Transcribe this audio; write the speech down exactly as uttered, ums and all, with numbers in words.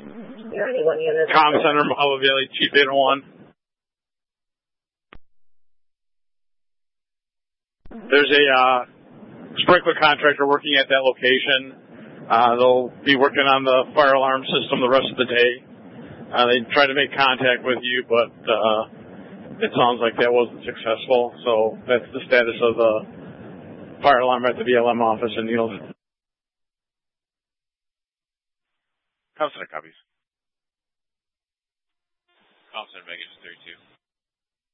Is there anyone in this? Com Center, Mojave Valley, Chief eight oh one. There's a uh, sprinkler contractor working at that location. Uh, they'll be working on the fire alarm system the rest of the day. Uh, they tried to make contact with you, but uh, it sounds like that wasn't successful. So that's the status of the fire alarm at the B L M office in Needles. Com Center copies. Com Center, Megan, thirty-two.